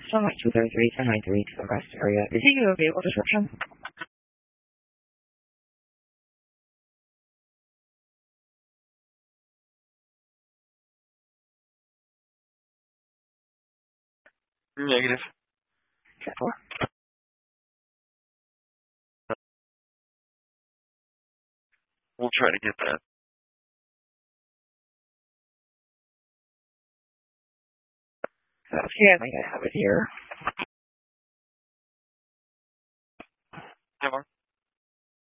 Sunlight 233, 1093 to the rest area. Is he a vehicle description? Negative. Check for. We'll try to get that. Yeah, I think I have it here. Hey, Mark.